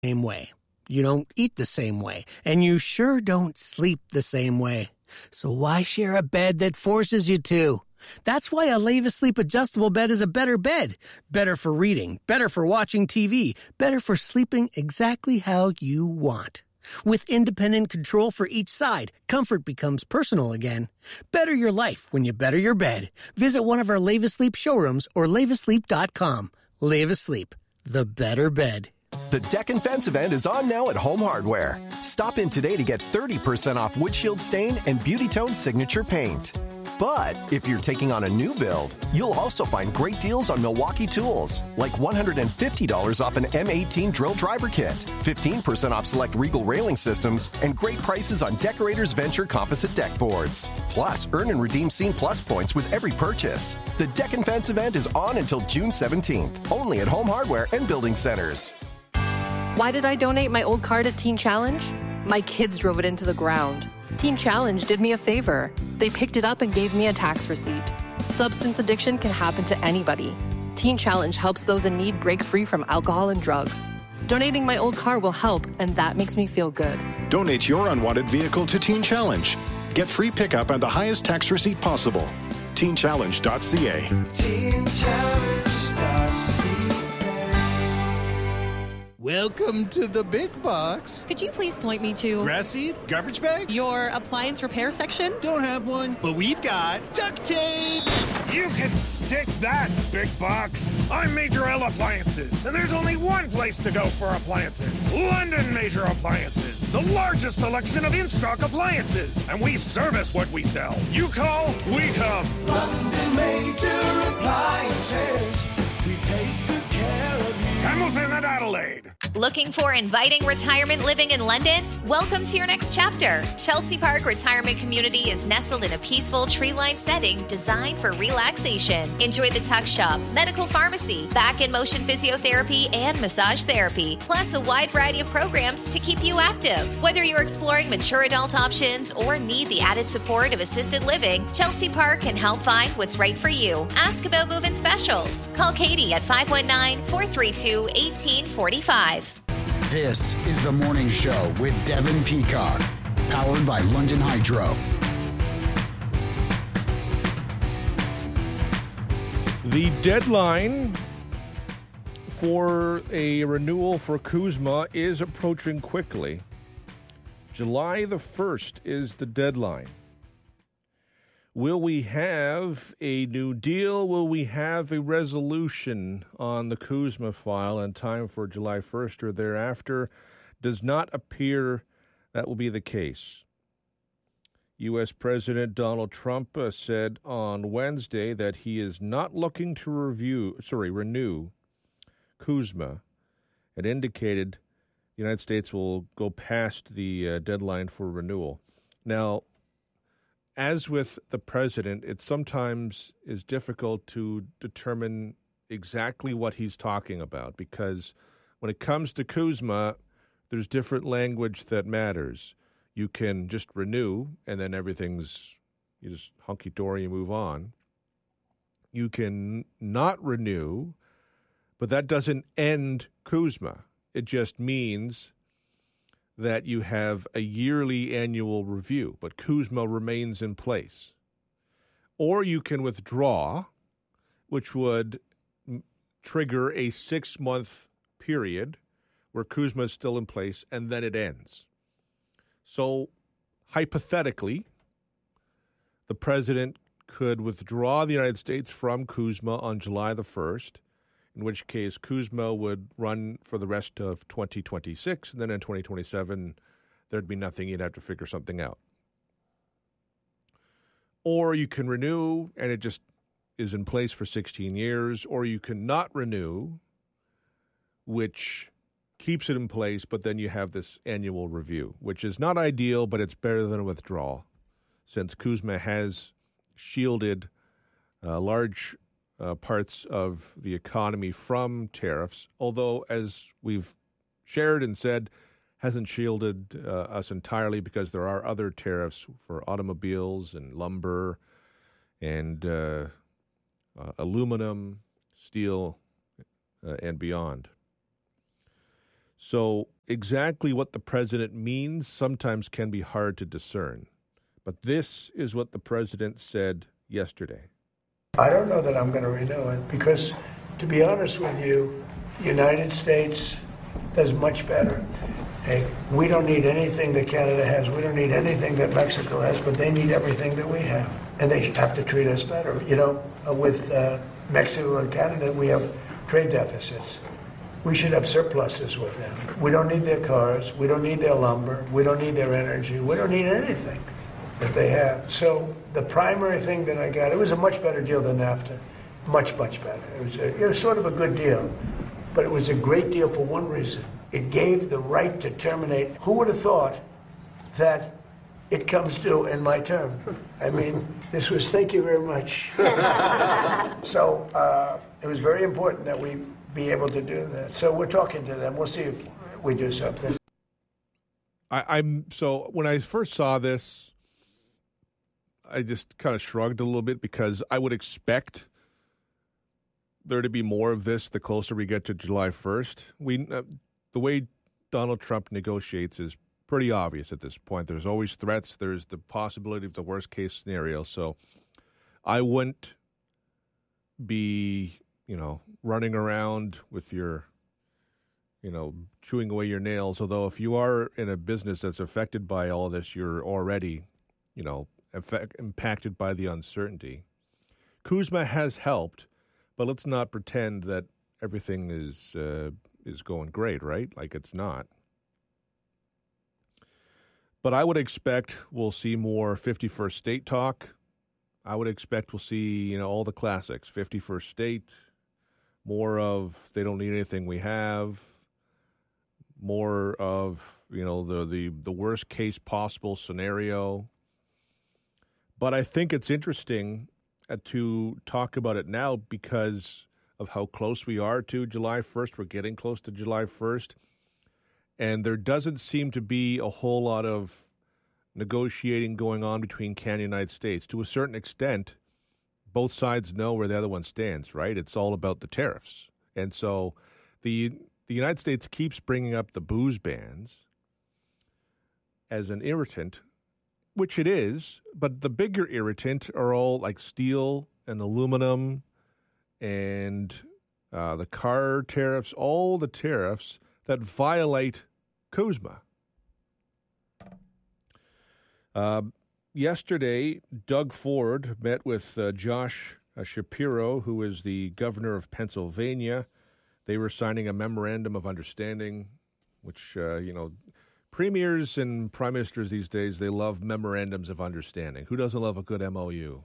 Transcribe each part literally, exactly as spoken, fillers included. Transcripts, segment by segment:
same way. You don't eat the same way, and you sure don't sleep the same way. So why share a bed that forces you to? That's why a Leva Sleep adjustable bed is a better bed. Better for reading, better for watching T V, better for sleeping exactly how you want. With independent control for each side, comfort becomes personal again. Better your life when you better your bed. Visit one of our Leva Sleep showrooms or leva sleep dot com. Leva Sleep, the better bed. The Deck and Fence event is on now at Home Hardware. Stop in today to get thirty percent off windshield stain and Beauty Tone Signature Paint. But if you're taking on a new build, you'll also find great deals on Milwaukee tools, like one hundred fifty dollars off an M eighteen drill driver kit, fifteen percent off select Regal railing systems, and great prices on Decorators Venture composite deck boards. Plus, earn and redeem Scene Plus points with every purchase. The Deck and Fence event is on until June seventeenth, only at Home Hardware and Building Centers. Why did I donate my old car to Teen Challenge? My kids drove it into the ground. Teen Challenge did me a favor. They picked it up and gave me a tax receipt. Substance addiction can happen to anybody. Teen Challenge helps those in need break free from alcohol and drugs. Donating my old car will help, and that makes me feel good. Donate your unwanted vehicle to Teen Challenge. Get free pickup and the highest tax receipt possible. teen challenge dot c a. teen challenge dot c a. Welcome to the big box. Could you please point me to... Grass seed? Garbage bags? Your appliance repair section? Don't have one, but we've got duct tape. You can stick that, big box. I'm Major L Appliances, and there's only one place to go for appliances. London Major Appliances, the largest selection of in-stock appliances. And we service what we sell. You call, we come. London Major Appliances, we take good care of you. Hamilton and Adelaide. Looking for inviting retirement living in London? Welcome to your next chapter. Chelsea Park Retirement Community is nestled in a peaceful tree-lined setting designed for relaxation. Enjoy the tuck shop, medical pharmacy, back and motion physiotherapy, and massage therapy, plus a wide variety of programs to keep you active. Whether you're exploring mature adult options or need the added support of assisted living, Chelsea Park can help find what's right for you. Ask about move-in specials. Call Katie at five one nine, four three two, one eight four five. This is The Morning Show with Devin Peacock, powered by London Hydro. The deadline for a renewal for CUSMA is approaching quickly. July the first is the deadline. Will we have a new deal? Will we have a resolution on the CUSMA file in time for July first or thereafter? Does not appear that will be the case. U S. President Donald Trump uh, said on Wednesday that he is not looking to review, sorry, renew CUSMA. It indicated the United States will go past the uh, deadline for renewal. Now, as with the president, it sometimes is difficult to determine exactly what he's talking about because when it comes to CUSMA, there's different language that matters. You can just renew and then everything's, you just hunky-dory and move on. You can not renew, but that doesn't end CUSMA. It just means that you have a yearly annual review, but CUSMA remains in place. Or you can withdraw, which would m- trigger a six-month period where CUSMA is still in place, and then it ends. So, hypothetically, the president could withdraw the United States from CUSMA on July the first, in which case CUSMA would run for the rest of twenty twenty-six, and then in twenty twenty-seven, there'd be nothing. You'd have to figure something out. Or you can renew, and it just is in place for sixteen years, or you can not renew, which keeps it in place, but then you have this annual review, which is not ideal, but it's better than a withdrawal, since CUSMA has shielded uh, large Uh, parts of the economy from tariffs, although, as we've shared and said, hasn't shielded uh, us entirely because there are other tariffs for automobiles and lumber and uh, uh, aluminum, steel, uh, and beyond. So exactly what the president means sometimes can be hard to discern. But this is what the president said yesterday. I don't know that I'm going to renew it because, to be honest with you, the United States does much better. Hey, we don't need anything that Canada has. We don't need anything that Mexico has, but they need everything that we have. And they have to treat us better. You know, uh, with uh, Mexico and Canada, we have trade deficits. We should have surpluses with them. We don't need their cars. We don't need their lumber. We don't need their energy. We don't need anything that they have. So the primary thing that I got, it was a much better deal than NAFTA. Much, much better. It was, a, it was sort of a good deal. But it was a great deal for one reason. It gave the right to terminate. Who would have thought that it comes due in my term? I mean, this was, thank you very much. So uh, it was very important that we be able to do that. So we're talking to them. We'll see if we do something. I, I'm so when I first saw this, I just kind of shrugged a little bit because I would expect there to be more of this the closer we get to July first. We uh, the way Donald Trump negotiates is pretty obvious at this point. There's always threats. There's the possibility of the worst case scenario. So I wouldn't be, you know, running around with your, you know, chewing away your nails. Although if you are in a business that's affected by all this, you're already, you know, effect, impacted by the uncertainty. CUSMA has helped, but let's not pretend that everything is uh, is going great, right? Like it's not. But I would expect we'll see more fifty-first state talk. I would expect we'll see, you know, all the classics, fifty-first state, more of they don't need anything we have, more of, you know, the, the, the worst case possible scenario. But I think it's interesting uh, to talk about it now because of how close we are to July first. We're getting close to July first. And there doesn't seem to be a whole lot of negotiating going on between Canada and the United States. To a certain extent, both sides know where the other one stands, right? It's all about the tariffs. And so the the United States keeps bringing up the booze bans as an irritant, which it is, but the bigger irritant are all like steel and aluminum and uh, the car tariffs, all the tariffs that violate CUSMA. Uh, yesterday, Doug Ford met with uh, Josh uh, Shapiro, who is the governor of Pennsylvania. They were signing a memorandum of understanding, which, uh, you know, premiers and prime ministers these days, they love memorandums of understanding. Who doesn't love a good M O U?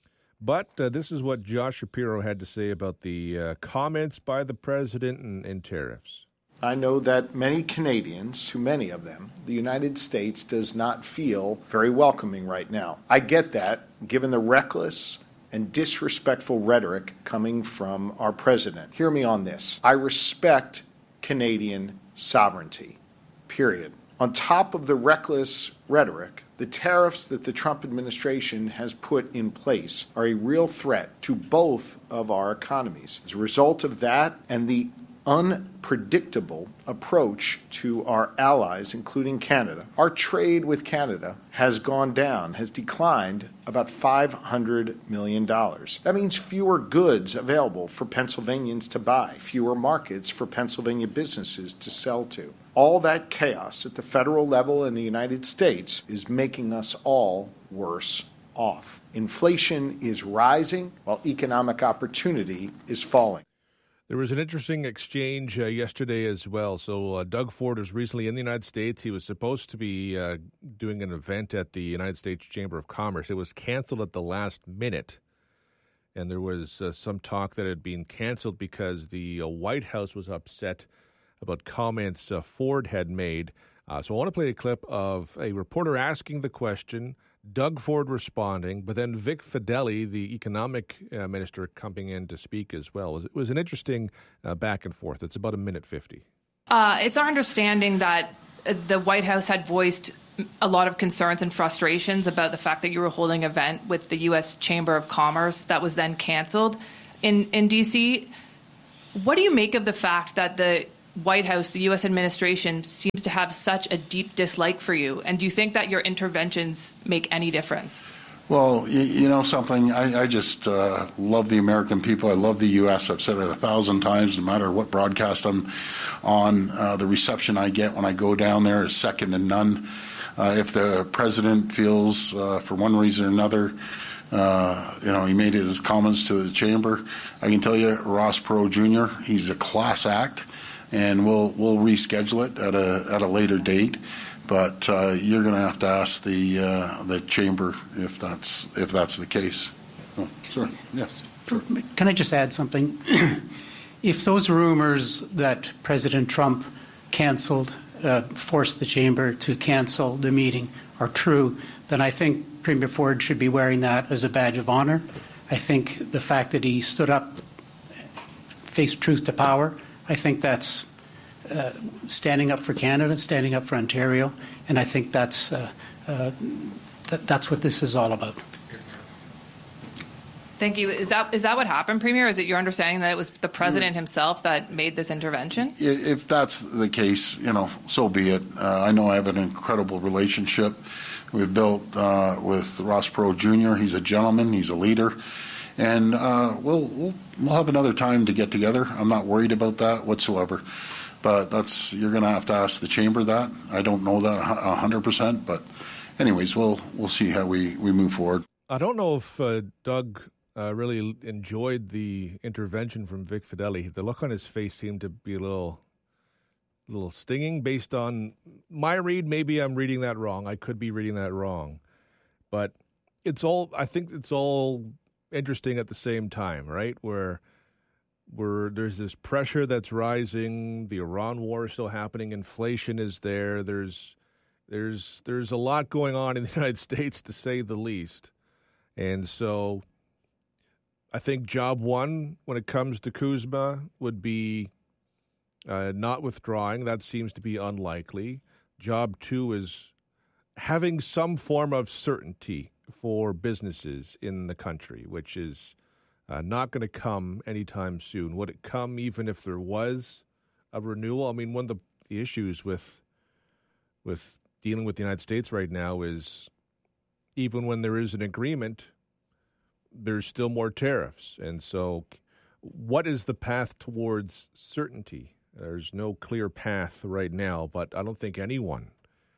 But uh, this is what Josh Shapiro had to say about the uh, comments by the president and, and tariffs. I know that many Canadians, too many of them, the United States does not feel very welcoming right now. I get that, given the reckless and disrespectful rhetoric coming from our president. Hear me on this. I respect Canadian sovereignty, period. On top of the reckless rhetoric, the tariffs that the Trump administration has put in place are a real threat to both of our economies. As a result of that and the unpredictable approach to our allies, including Canada, our trade with Canada has gone down, has declined about five hundred million dollars. That means fewer goods available for Pennsylvanians to buy, fewer markets for Pennsylvania businesses to sell to. All that chaos at the federal level in the United States is making us all worse off. Inflation is rising while economic opportunity is falling. There was an interesting exchange uh, yesterday as well. So uh, Doug Ford was recently in the United States. He was supposed to be uh, doing an event at the United States Chamber of Commerce. It was canceled at the last minute. And there was uh, some talk that it had been canceled because the uh, White House was upset about comments uh, Ford had made. Uh, so I want to play a clip of a reporter asking the question, Doug Ford responding, but then Vic Fedeli, the economic uh, minister, coming in to speak as well. It was an interesting uh, back and forth. It's about a minute fifty. Uh, it's our understanding that the White House had voiced a lot of concerns and frustrations about the fact that you were holding an event with the U S Chamber of Commerce that was then canceled in, in D C. What do you make of the fact that the White House, the U S administration, seems to have such a deep dislike for you? And do you think that your interventions make any difference? Well, you, you know something, I, I just uh, love the American people. I love the U S. I've said it a thousand times, no matter what broadcast I'm on. Uh, the reception I get when I go down there is second to none. Uh, if the president feels, uh, for one reason or another, uh, you know, he made his comments to the chamber, I can tell you, Ross Perot Junior, he's a class act, and we'll we'll reschedule it at a at a later date. But uh, you're going to have to ask the uh, the chamber if that's if that's the case. Oh, sorry. Yes. Sure. Can I just add something? If those rumors that President Trump canceled, uh, forced the chamber to cancel the meeting are true, then I think Premier Ford should be wearing that as a badge of honor. I think the fact that he stood up, faced truth to power, I think that's Uh, standing up for Canada, standing up for Ontario, and I think that's uh, uh, th- that's what this is all about. Thank you. Is that is that what happened, Premier? Is it your understanding that it was the president himself that made this intervention? If that's the case, you know, so be it. Uh, I know I have an incredible relationship we've built uh, with Ross Perot Junior He's a gentleman. He's a leader. And uh, we'll, we'll we'll have another time to get together. I'm not worried about that whatsoever. But that's you're going to have to ask the chamber that. I don't know that one hundred percent. But anyways, we'll we'll see how we, we move forward. I don't know if uh, Doug uh, really enjoyed the intervention from Vic Fedeli. The look on his face seemed to be a little, little stinging based on my read. Maybe I'm reading that wrong. I could be reading that wrong. But it's all, I think it's all interesting at the same time, right? Where where there's this pressure that's rising, the Iran war is still happening, inflation is there, there's there's there's a lot going on in the United States, to say the least. And so I think job one when it comes to Kuzma would be uh, not withdrawing. That seems to be unlikely. Job two is having some form of certainty for businesses in the country, which is uh, not going to come anytime soon. Would it come even if there was a renewal? I mean, one of the, the issues with with dealing with the United States right now is even when there is an agreement, there's still more tariffs. And so what is the path towards certainty? There's no clear path right now, but I don't think anyone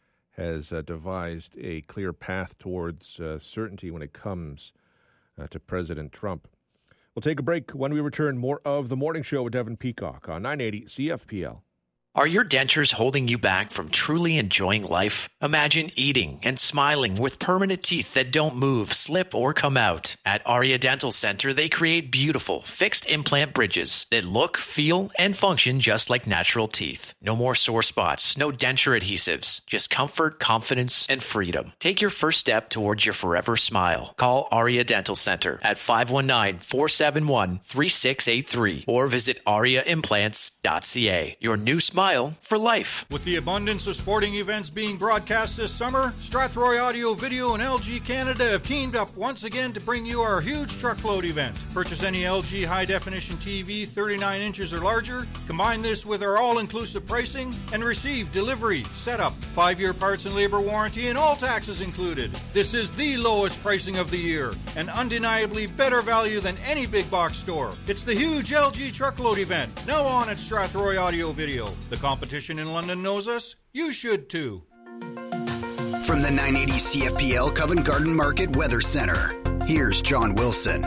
has uh, devised a clear path towards uh, certainty when it comes uh, to President Trump. We'll take a break. When we return, more of The Morning Show with Devin Peacock on nine eighty C F P L. Are your dentures holding you back from truly enjoying life? Imagine eating and smiling with permanent teeth that don't move, slip, or come out. At Aria Dental Center, they create beautiful, fixed implant bridges that look, feel, and function just like natural teeth. No more sore spots, no denture adhesives, just comfort, confidence, and freedom. Take your first step towards your forever smile. Call Aria Dental Center at five one nine, four seven one, three six eight three or visit aria implants dot c a. Your new smile for life. With the abundance of sporting events being broadcast this summer, Strathroy Audio Video and L G Canada have teamed up once again to bring you our huge truckload event. Purchase any L G high-definition T V thirty-nine inches or larger, combine this with our all-inclusive pricing, and receive delivery, setup, five-year parts and labor warranty, and all taxes included. This is the lowest pricing of the year, and undeniably better value than any big box store. It's the huge L G truckload event, now on at Strathroy Audio Video. The competition in London knows us. You should too. From the nine eighty C F P L Covent Garden Market Weather Center, here's John Wilson.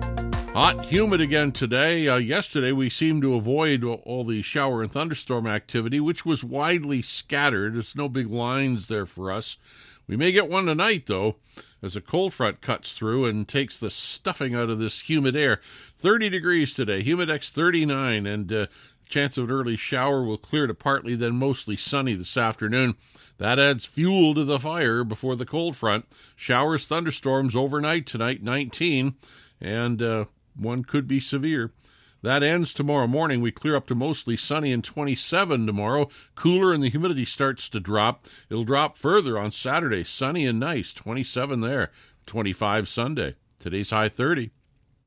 Hot, humid again today. Uh, yesterday, we seemed to avoid all the shower and thunderstorm activity, which was widely scattered. There's no big lines there for us. We may get one tonight, though, as a cold front cuts through and takes the stuffing out of this humid air. thirty degrees today, Humidex thirty-nine, and uh, chance of an early shower will clear to partly, then mostly sunny this afternoon. That adds fuel to the fire before the cold front. Showers, thunderstorms overnight tonight, nineteen, and uh, one could be severe. That ends tomorrow morning. We clear up to mostly sunny and twenty-seven tomorrow. Cooler and the humidity starts to drop. It'll drop further on Saturday. Sunny and nice, twenty-seven there, twenty-five Sunday. Today's high thirty.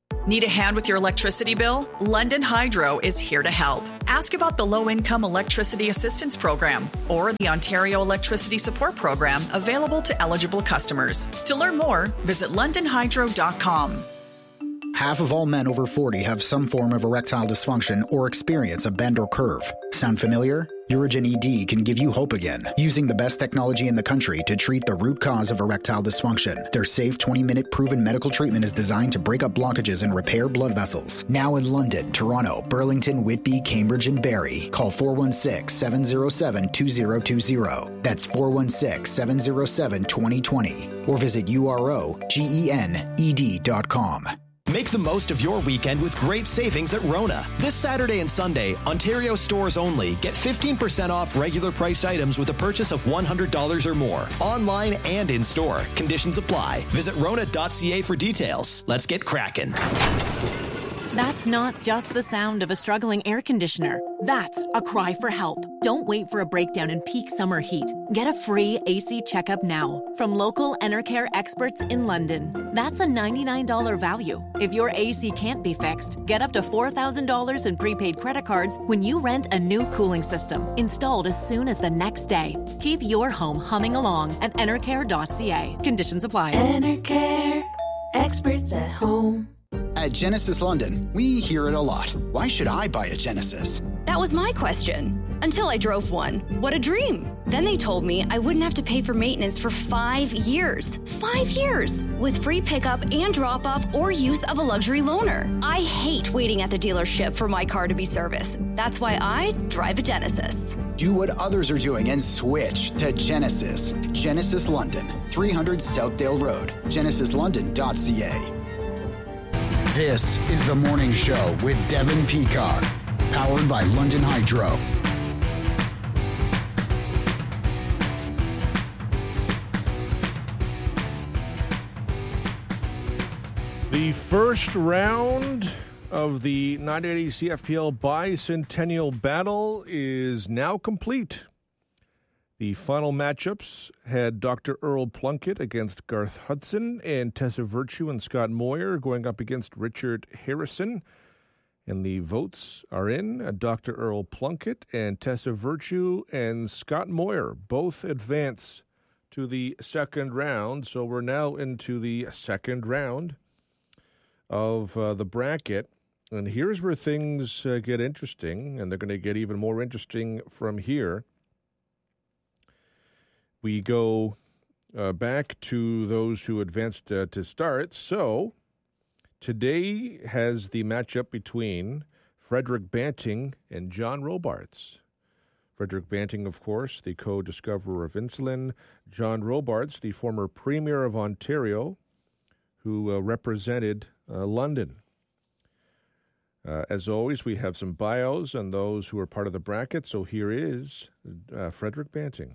Need a hand with your electricity bill? London Hydro is here to help. Ask about the Low-Income Electricity Assistance Program or the Ontario Electricity Support Program available to eligible customers. To learn more, visit london hydro dot com. Half of all men over forty have some form of erectile dysfunction or experience a bend or curve. Sound familiar? Urigen E D can give you hope again, using the best technology in the country to treat the root cause of erectile dysfunction. Their safe twenty-minute proven medical treatment is designed to break up blockages and repair blood vessels. Now in London, Toronto, Burlington, Whitby, Cambridge, and Barrie. Call four one six, seven zero seven, two zero two zero. That's four one six, seven zero seven, two zero two zero. Or visit U R O G E N E D dot com. Make the most of your weekend with great savings at Rona. This Saturday and Sunday, Ontario stores only, get fifteen percent off regular priced items with a purchase of one hundred dollars or more. Online and in store. Conditions apply. Visit rona dot c a for details. Let's get cracking. That's not just the sound of a struggling air conditioner. That's a cry for help. Don't wait for a breakdown in peak summer heat. Get a free A C checkup now from local Enercare experts in London. That's a ninety-nine dollars value. If your A C can't be fixed, get up to four thousand dollars in prepaid credit cards when you rent a new cooling system installed as soon as the next day. Keep your home humming along at enercare dot c a. Conditions apply. Enercare, experts at home. At Genesis London, we hear it a lot. Why should I buy a Genesis? That was my question. Until I drove one. What a dream. Then they told me I wouldn't have to pay for maintenance for five years. Five years! With free pickup and drop-off or use of a luxury loaner. I hate waiting at the dealership for my car to be serviced. That's why I drive a Genesis. Do what others are doing and switch to Genesis. Genesis London, three hundred Southdale Road. genesis london dot c a. This is The Morning Show with Devin Peacock, powered by London Hydro. The first round of the nine eighty C F P L Bicentennial Battle is now complete. The final matchups had Doctor Earl Plunkett against Garth Hudson and Tessa Virtue and Scott Moyer going up against Richard Harrison. And the votes are in. Doctor Earl Plunkett and Tessa Virtue and Scott Moyer both advance to the second round. So we're now into the second round of uh, the bracket. And here's where things uh, get interesting, and they're going to get even more interesting from here. We go uh, back to those who advanced uh, to start. So today has the matchup between Frederick Banting and John Robarts. Frederick Banting, of course, the co-discoverer of insulin. John Robarts, the former Premier of Ontario, who uh, represented uh, London. Uh, as always, we have some bios on those who are part of the bracket. So here is uh, Frederick Banting.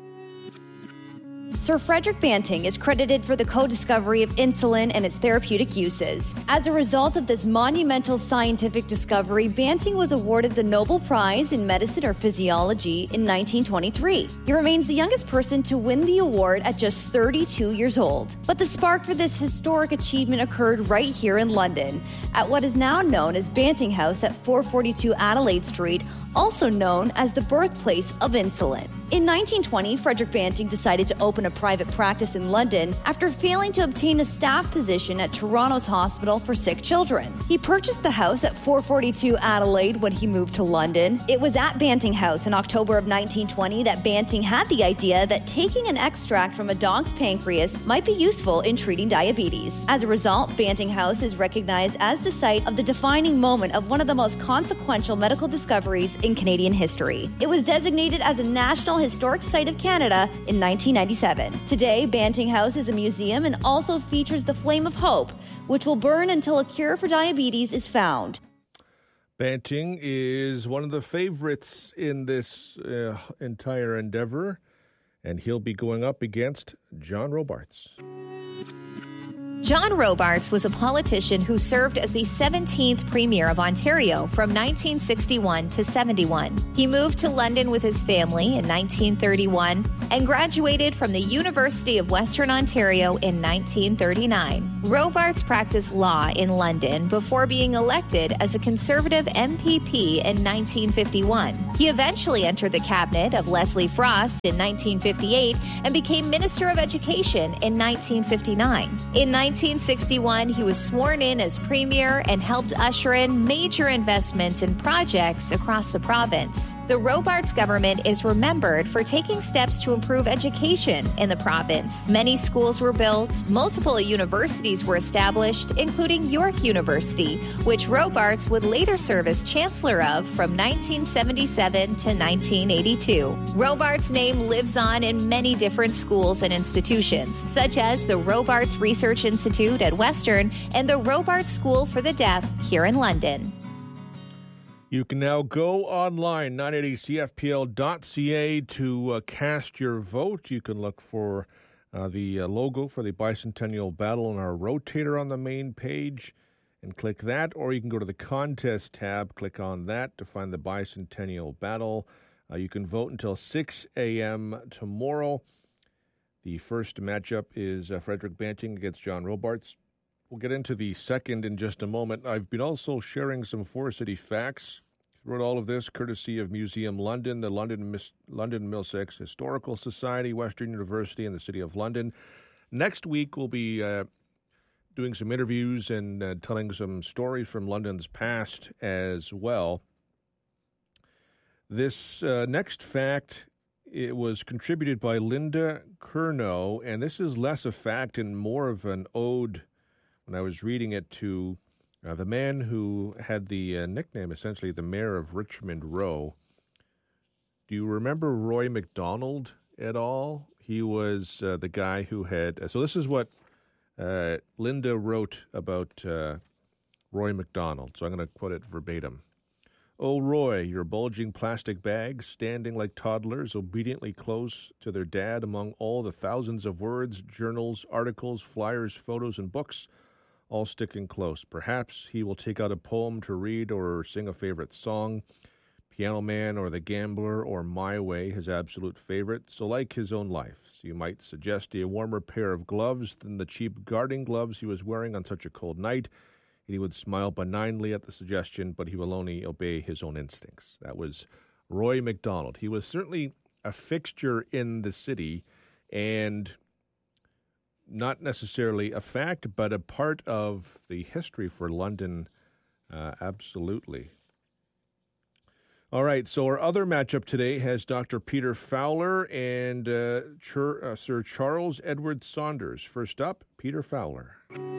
Sir Frederick Banting is credited for the co-discovery of insulin and its therapeutic uses. As a result of this monumental scientific discovery, Banting was awarded the Nobel Prize in Medicine or Physiology in nineteen twenty-three. He remains the youngest person to win the award at just thirty-two years old. But the spark for this historic achievement occurred right here in London, at what is now known as Banting House at four forty-two Adelaide Street, also known as the birthplace of insulin. In nineteen twenty, Frederick Banting decided to open a private practice in London after failing to obtain a staff position at Toronto's Hospital for Sick Children. He purchased the house at four forty-two Adelaide when he moved to London. It was at Banting House in October of nineteen twenty that Banting had the idea that taking an extract from a dog's pancreas might be useful in treating diabetes. As a result, Banting House is recognized as the site of the defining moment of one of the most consequential medical discoveries in Canadian history. It was designated as a National Historic Site of Canada in nineteen ninety-seven. Today, Banting House is a museum and also features the Flame of Hope, which will burn until a cure for diabetes is found. Banting is one of the favorites in this uh, entire endeavor, and he'll be going up against John Robarts. John Robarts was a politician who served as the seventeenth Premier of Ontario from nineteen sixty-one to seventy-one. He moved to London with his family in nineteen thirty-one and graduated from the University of Western Ontario in nineteen thirty-nine. Robarts practiced law in London before being elected as a Conservative M P P in nineteen fifty-one. He eventually entered the cabinet of Leslie Frost in nineteen fifty-eight and became Minister of Education in nineteen fifty-nine. In nineteen sixty-one, he was sworn in as Premier and helped usher in major investments and projects across the province. The Robarts government is remembered for taking steps to improve education in the province. Many schools were built, multiple universities were established, including York University, which Robarts would later serve as Chancellor of from nineteen seventy-seven to nineteen eighty-two. Robarts' name lives on in many different schools and institutions, such as the Robarts Research Institute at Western and the Robarts School for the Deaf here in London. You can now go online, nine eighty C F P L dot C A, to uh, cast your vote. You can look for uh, the uh, logo for the Bicentennial Battle on our rotator on the main page and click that, or you can go to the contest tab, click on that to find the Bicentennial Battle. Uh, you can vote until six a.m. tomorrow. The first matchup is uh, Frederick Banting against John Robarts. We'll get into the second in just a moment. I've been also sharing some Forest City facts throughout all of this, courtesy of Museum London, the London Mis- London Middlesex Historical Society, Western University, and the City of London. Next week, we'll be uh, doing some interviews and uh, telling some stories from London's past as well. This uh, next fact, it was contributed by Linda Curnow, and this is less a fact and more of an ode, when I was reading it, to uh, the man who had the uh, nickname, essentially, the Mayor of Richmond Row. Do you remember Roy MacDonald at all? He was uh, the guy who had... Uh, so this is what uh, Linda wrote about uh, Roy MacDonald. So I'm going to quote it verbatim. "Oh, Roy, your bulging plastic bags, standing like toddlers, obediently close to their dad among all the thousands of words, journals, articles, flyers, photos, and books, all sticking close. Perhaps he will take out a poem to read or sing a favorite song. Piano Man or The Gambler or My Way, his absolute favorite. So like his own life, so you might suggest a warmer pair of gloves than the cheap gardening gloves he was wearing on such a cold night. He would smile benignly at the suggestion, but he will only obey his own instincts." That was Roy MacDonald. He was certainly a fixture in the city, and not necessarily a fact, but a part of the history for London, uh, absolutely. All right, so our other matchup today has Doctor Peter Fowler and uh, Chur- uh, Sir Charles Edward Saunders. First up, Peter Fowler.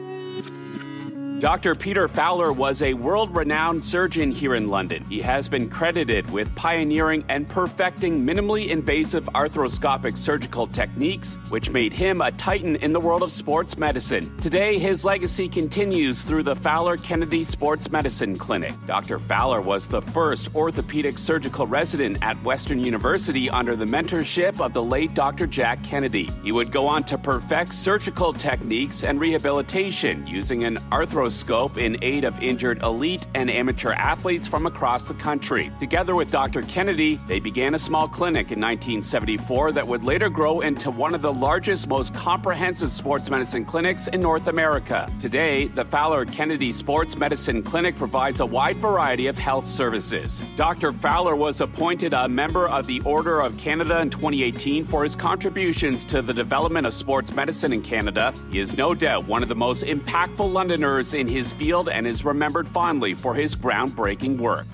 Doctor Peter Fowler was a world-renowned surgeon here in London. He has been credited with pioneering and perfecting minimally invasive arthroscopic surgical techniques, which made him a titan in the world of sports medicine. Today, his legacy continues through the Fowler Kennedy Sports Medicine Clinic. Doctor Fowler was the first orthopedic surgical resident at Western University under the mentorship of the late Doctor Jack Kennedy. He would go on to perfect surgical techniques and rehabilitation using an arthroscope in aid of injured elite and amateur athletes from across the country. Together with Doctor Kennedy, they began a small clinic in nineteen seventy-four that would later grow into one of the largest, most comprehensive sports medicine clinics in North America. Today, the Fowler Kennedy Sports Medicine Clinic provides a wide variety of health services. Doctor Fowler was appointed a member of the Order of Canada in twenty eighteen for his contributions to the development of sports medicine in Canada. He is no doubt one of the most impactful Londoners in his field and is remembered fondly for his groundbreaking work.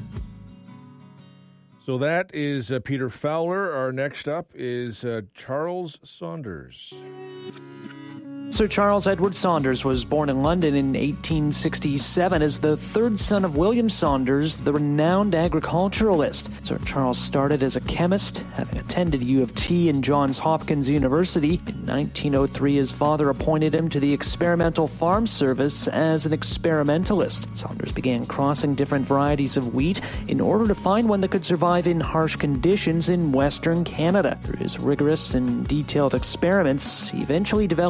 So that is uh, Peter Fowler. Our next up is uh, Charles Saunders. Sir Charles Edward Saunders was born in London in eighteen sixty-seven as the third son of William Saunders, the renowned agriculturalist. Sir Charles started as a chemist, having attended U of T and Johns Hopkins University. In nineteen oh three, his father appointed him to the Experimental Farm Service as an experimentalist. Saunders began crossing different varieties of wheat in order to find one that could survive in harsh conditions in Western Canada. Through his rigorous and detailed experiments, he eventually developed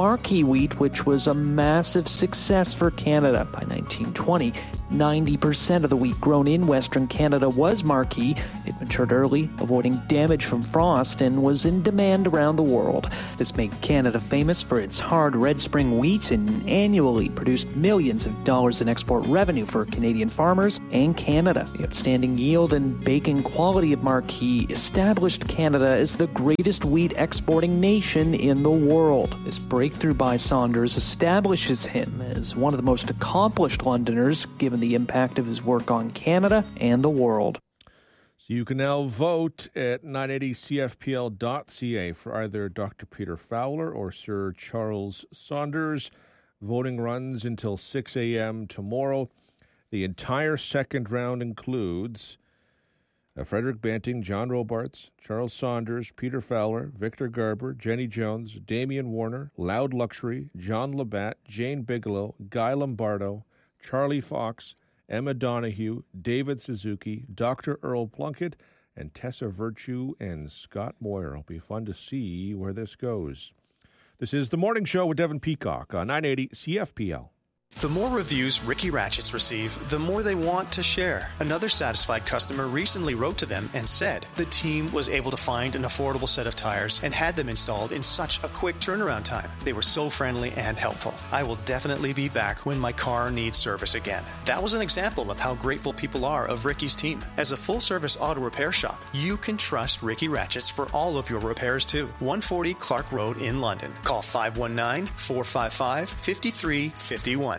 Marquis wheat, which was a massive success for Canada. By nineteen twenty, ninety percent of the wheat grown in Western Canada was Marquis. It matured early, avoiding damage from frost, and was in demand around the world. This made Canada famous for its hard Red Spring wheat and annually produced millions of dollars in export revenue for Canadian farmers and Canada. The outstanding yield and baking quality of Marquis established Canada as the greatest wheat exporting nation in the world. This breakthrough by Saunders establishes him as one of the most accomplished Londoners, given the impact of his work on Canada and the world. So you can now vote at nine eighty C F P L dot C A for either Doctor Peter Fowler or Sir Charles Saunders. Voting runs until six a.m. tomorrow. The entire second round includes uh, Frederick Banting, John Robarts, Charles Saunders, Peter Fowler, Victor Garber, Jenny Jones, Damian Warner, Loud Luxury, John Labatt, Jane Bigelow, Guy Lombardo, Charlie Fox, Emma Donahue, David Suzuki, Doctor Earl Plunkett, and Tessa Virtue and Scott Moyer. It'll be fun to see where this goes. This is The Morning Show with Devin Peacock on nine eighty C F P L. The more reviews Ricky Ratchets receive, the more they want to share. Another satisfied customer recently wrote to them and said the team was able to find an affordable set of tires and had them installed in such a quick turnaround time. They were so friendly and helpful. I will definitely be back when my car needs service again. That was an example of how grateful people are of Ricky's team. As a full-service auto repair shop, you can trust Ricky Ratchets for all of your repairs too. one forty Clark Road in London. Call five one nine, four five five, five three five one.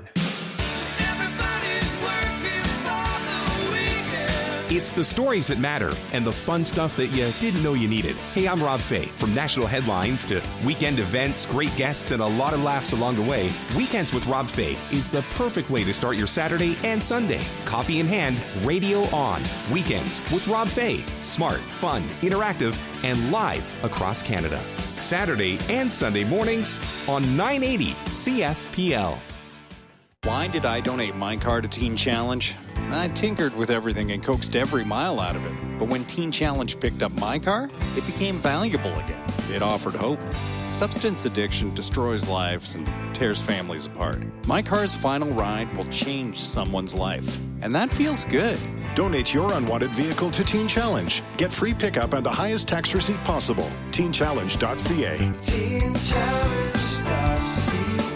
It's the stories that matter and the fun stuff that you didn't know you needed. Hey, I'm Rob Fay. From national headlines to weekend events, great guests, and a lot of laughs along the way, Weekends with Rob Fay is the perfect way to start your Saturday and Sunday. Coffee in hand, radio on. Weekends with Rob Fay. Smart, fun, interactive, and live across Canada. Saturday and Sunday mornings on nine eighty C F P L. Why did I donate my car to Teen Challenge? I tinkered with everything and coaxed every mile out of it. But when Teen Challenge picked up my car, it became valuable again. It offered hope. Substance addiction destroys lives and tears families apart. My car's final ride will change someone's life. And that feels good. Donate your unwanted vehicle to Teen Challenge. Get free pickup and the highest tax receipt possible. teen challenge dot c a. teen challenge dot c a.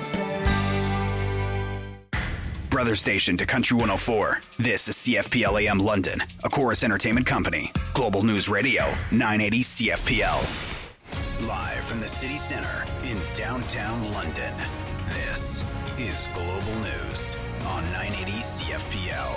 Brother station to Country one oh four. This is C F P L A M London, a Chorus Entertainment Company. Global News Radio, nine eighty C F P L. Live from the city center in downtown London. This is Global News on nine eighty C F P L.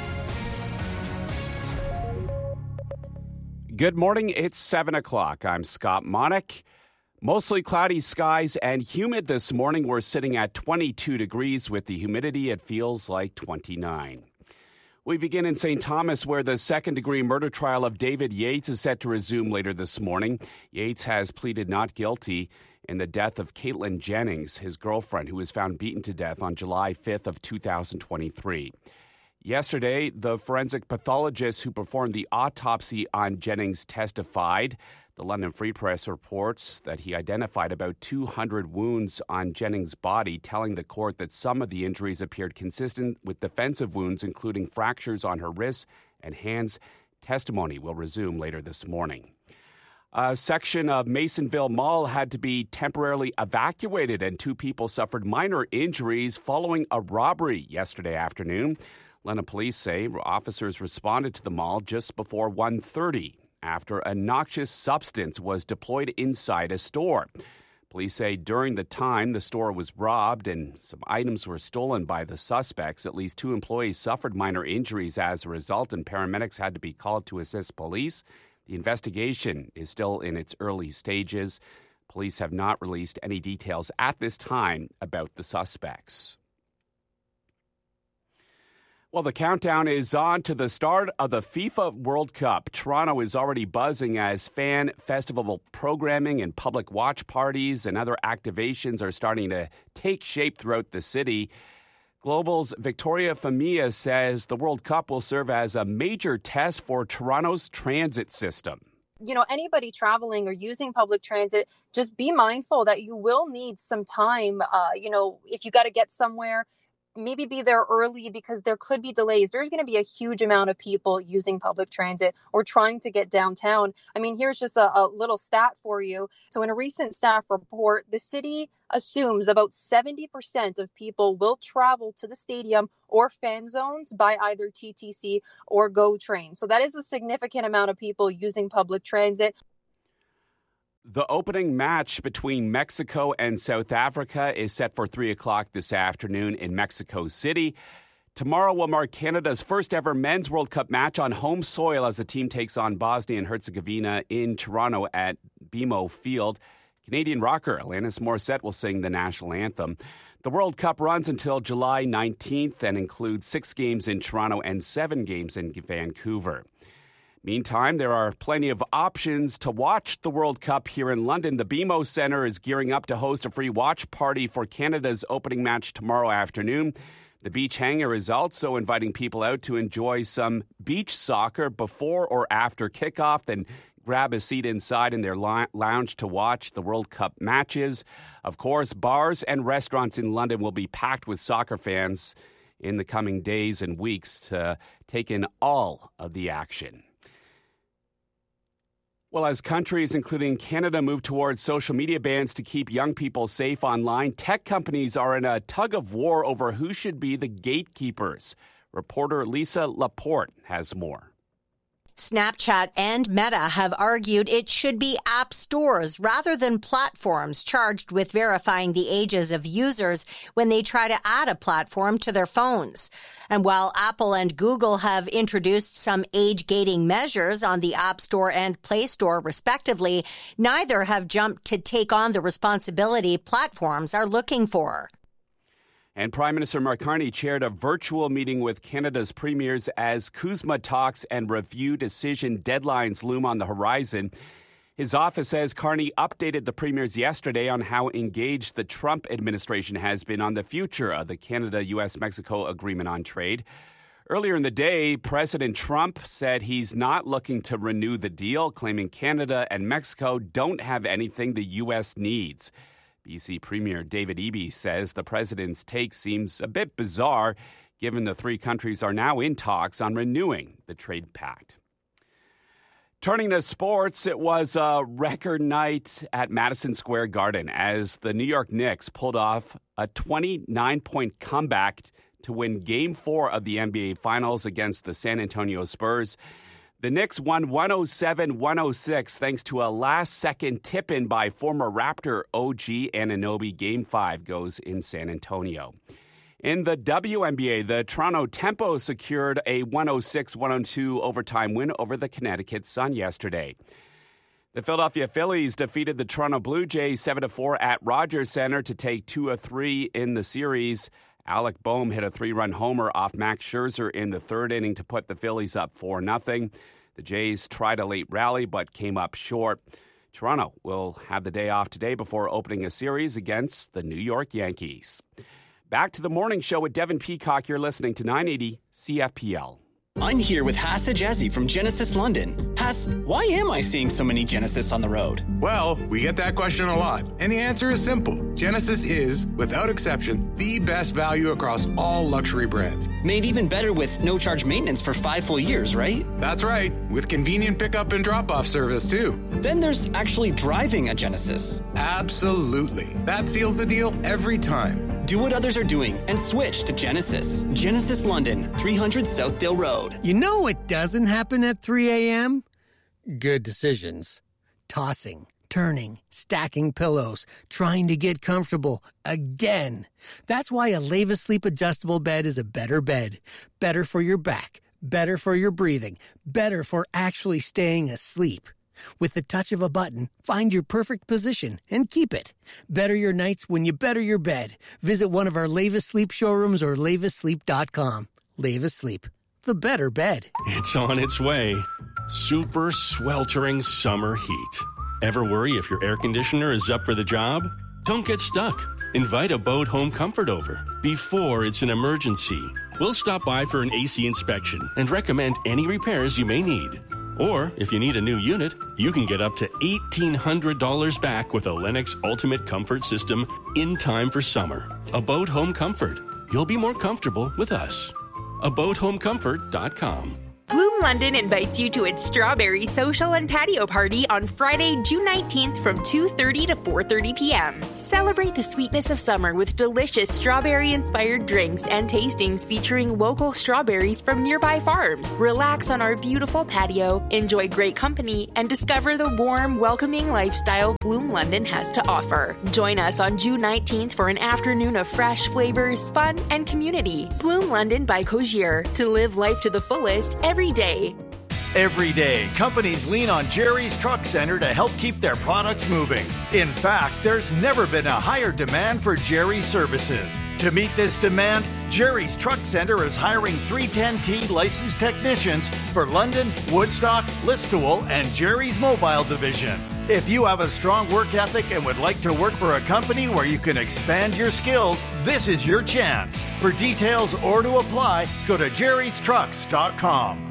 Good morning. It's seven o'clock. I'm Scott Monick. Mostly cloudy skies and humid this morning. We're sitting at twenty-two degrees. With the humidity, it feels like twenty-nine. We begin in Saint Thomas, where the second-degree murder trial of David Yates is set to resume later this morning. Yates has pleaded not guilty in the death of Caitlin Jennings, his girlfriend, who was found beaten to death on July fifth of two thousand twenty-three. Yesterday, the forensic pathologist who performed the autopsy on Jennings testified. The London Free Press reports that he identified about two hundred wounds on Jennings' body, telling the court that some of the injuries appeared consistent with defensive wounds, including fractures on her wrists and hands. Testimony will resume later this morning. A section of Masonville Mall had to be temporarily evacuated, and two people suffered minor injuries following a robbery yesterday afternoon. London police say officers responded to the mall just before one thirty. After a noxious substance was deployed inside a store. Police say during the time the store was robbed and some items were stolen by the suspects, at least two employees suffered minor injuries as a result, and paramedics had to be called to assist police. The investigation is still in its early stages. Police have not released any details at this time about the suspects. Well, the countdown is on to the start of the FIFA World Cup. Toronto is already buzzing as fan festival programming and public watch parties and other activations are starting to take shape throughout the city. Global's Victoria Famia says the World Cup will serve as a major test for Toronto's transit system. you know, anybody traveling or using public transit, just be mindful that you will need some time. Uh, you know, if you got to get somewhere, maybe be there early because there could be delays. There's going to be a huge amount of people using public transit or trying to get downtown. I mean, here's just a, a little stat for you. So in a recent staff report, the city assumes about seventy percent of people will travel to the stadium or fan zones by either T T C or GO Train. So that is a significant amount of people using public transit. The opening match between Mexico and South Africa is set for three o'clock this afternoon in Mexico City. Tomorrow will mark Canada's first ever Men's World Cup match on home soil as the team takes on Bosnia and Herzegovina in Toronto at B M O Field. Canadian rocker Alanis Morissette will sing the national anthem. The World Cup runs until July nineteenth and includes six games in Toronto and seven games in Vancouver. Meantime, there are plenty of options to watch the World Cup here in London. The B M O Centre is gearing up to host a free watch party for Canada's opening match tomorrow afternoon. The Beach Hangar is also inviting people out to enjoy some beach soccer before or after kickoff, then grab a seat inside in their lounge to watch the World Cup matches. Of course, bars and restaurants in London will be packed with soccer fans in the coming days and weeks to take in all of the action. Well, as countries, including Canada, move towards social media bans to keep young people safe online, tech companies are in a tug of war over who should be the gatekeepers. Reporter Lisa Laporte has more. Snapchat and Meta have argued it should be app stores rather than platforms charged with verifying the ages of users when they try to add a platform to their phones. And while Apple and Google have introduced some age-gating measures on the App Store and Play Store, respectively, neither have jumped to take on the responsibility platforms are looking for. And Prime Minister Mark Carney chaired a virtual meeting with Canada's premiers as CUSMA talks and review decision deadlines loom on the horizon. His office says Carney updated the premiers yesterday on how engaged the Trump administration has been on the future of the Canada-U S Mexico Agreement on Trade. Earlier in the day, President Trump said he's not looking to renew the deal, claiming Canada and Mexico don't have anything the U S needs. B C Premier David Eby says the president's take seems a bit bizarre, given the three countries are now in talks on renewing the trade pact. Turning to sports, it was a record night at Madison Square Garden as the New York Knicks pulled off a twenty-nine point comeback to win Game four of the N B A Finals against the San Antonio Spurs. The Knicks won one oh seven one oh six thanks to a last-second tip-in by former Raptor O G Anunoby. Game five goes in San Antonio. In the W N B A, the Toronto Tempo secured a one oh six one oh two overtime win over the Connecticut Sun yesterday. The Philadelphia Phillies defeated the Toronto Blue Jays seven to four at Rogers Center to take two of three in the series. Alec Boehm hit a three-run homer off Max Scherzer in the third inning to put the Phillies up four nothing. The Jays tried a late rally but came up short. Toronto will have the day off today before opening a series against the New York Yankees. Back to the morning show with Devin Peacock. You're listening to nine eighty C F P L. I'm here with Haas Ajazi from Genesis London. Haas, why am I seeing so many Genesis on the road? Well, we get that question a lot, and the answer is simple. Genesis is, without exception, the best value across all luxury brands. Made even better with no-charge maintenance for five full years, right? That's right, with convenient pickup and drop-off service, too. Then there's actually driving a Genesis. Absolutely. That seals the deal every time. Do what others are doing and switch to Genesis. Genesis London, three hundred Southdale Road. You know what doesn't happen at three a.m.? Good decisions. Tossing, turning, stacking pillows, trying to get comfortable again. That's why a Leva Sleep adjustable bed is a better bed. Better for your back, better for your breathing, better for actually staying asleep. With the touch of a button, find your perfect position and keep it. Better your nights when you better your bed. Visit one of our Leva Sleep showrooms or leva sleep dot com. Leva Sleep, the better bed. It's on its way. Super sweltering summer heat. Ever worry if your air conditioner is up for the job? Don't get stuck. Invite a Bode Home Comfort over before it's an emergency. We'll stop by for an A C inspection and recommend any repairs you may need. Or if you need a new unit, you can get up to eighteen hundred dollars back with a Lennox Ultimate Comfort System in time for summer. About Home Comfort. You'll be more comfortable with us. about home comfort dot com. Bloom London invites you to its Strawberry Social and Patio Party on Friday, June nineteenth from two thirty to four thirty p.m. Celebrate the sweetness of summer with delicious strawberry-inspired drinks and tastings featuring local strawberries from nearby farms. Relax on our beautiful patio, enjoy great company, and discover the warm, welcoming lifestyle Bloom London has to offer. Join us on June nineteenth for an afternoon of fresh flavors, fun, and community. Bloom London by Cogier. To live life to the fullest every Every day. Every day, companies lean on Jerry's Truck Center to help keep their products moving. In fact, there's never been a higher demand for Jerry's services. To meet this demand, Jerry's Truck Center is hiring three ten T licensed technicians for London, Woodstock, Listowel, and Jerry's Mobile Division. If you have a strong work ethic and would like to work for a company where you can expand your skills, this is your chance. For details or to apply, go to jerrys trucks dot com.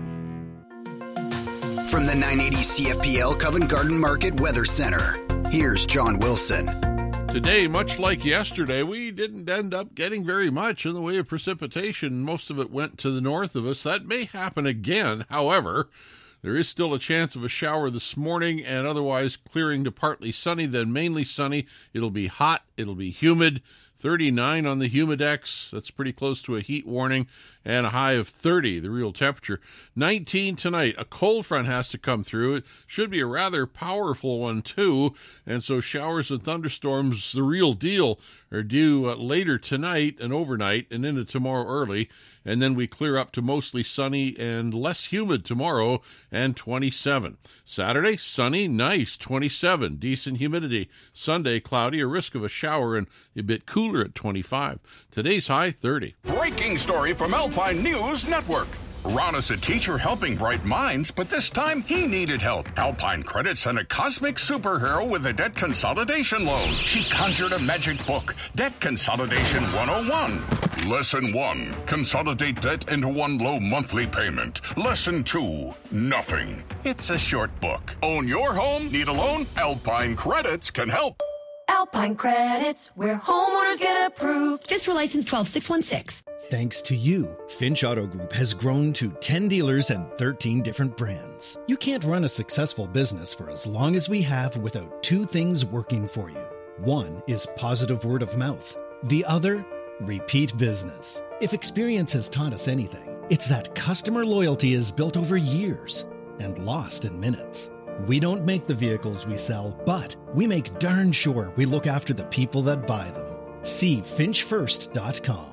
From the nine eighty C F P L Covent Garden Market Weather Center, here's John Wilson. Today, much like yesterday, we didn't end up getting very much in the way of precipitation. Most of it went to the north of us. That may happen again. However, there is still a chance of a shower this morning and otherwise clearing to partly sunny, then mainly sunny. It'll be hot. It'll be humid. thirty-nine on the Humidex. That's pretty close to a heat warning, and a high of thirty, the real temperature. nineteen tonight. A cold front has to come through. It should be a rather powerful one, too, and so showers and thunderstorms, the real deal, are due uh, later tonight and overnight and into tomorrow early, and then we clear up to mostly sunny and less humid tomorrow and twenty-seven. Saturday, sunny, nice, twenty-seven, decent humidity. Sunday, cloudy, a risk of a shower and a bit cooler at twenty-five. Today's high, thirty. Breaking story from Alpine News Network. Ron is a teacher helping bright minds, but this time he needed help. Alpine Credit sent a cosmic superhero with a debt consolidation loan. She conjured a magic book, Debt Consolidation one oh one. Lesson one, consolidate debt into one low monthly payment. Lesson two, nothing. It's a short book. Own your home? Need a loan? Alpine Credits can help. Alpine Credits, where homeowners get approved. FISRA license twelve six one six. Thanks to you, Finch Auto Group has grown to ten dealers and thirteen different brands. You can't run a successful business for as long as we have without two things working for you. One is positive word of mouth. The other, repeat business. If experience has taught us anything, it's that customer loyalty is built over years and lost in minutes. We don't make the vehicles we sell, but we make darn sure we look after the people that buy them. See finch first dot com.